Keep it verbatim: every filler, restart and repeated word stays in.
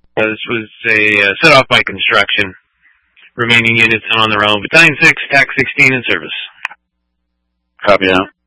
Uh, this was a uh, set off by construction. Remaining units on their own. Battalion six, T A C sixteen in service. Copy out.